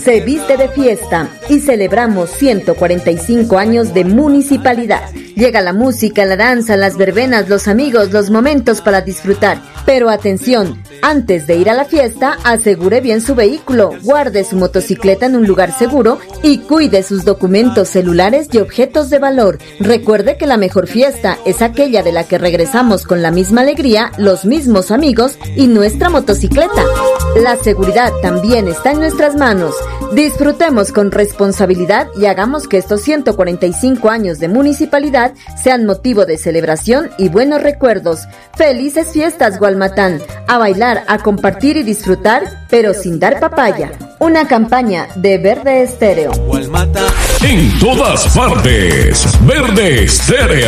se viste de fiesta y celebramos 145 años de municipalidad. Llega la música, la danza, las verbenas, los amigos, los momentos para disfrutar. Pero atención, antes de ir a la fiesta, asegure bien su vehículo, guarde su motocicleta en un lugar seguro y cuide sus documentos, celulares y objetos de valor. Recuerde que la mejor fiesta es aquella de la que regresamos con la misma alegría, los mismos amigos y nuestra motocicleta. La seguridad también está en nuestras manos. Disfrutemos con responsabilidad y hagamos que estos 145 años de municipalidad sean motivo de celebración y buenos recuerdos. ¡Felices fiestas, Gualmatán! A bailar, a compartir y disfrutar, pero sin dar papaya. Una campaña de Verde Estéreo. En todas partes, Verde Estéreo.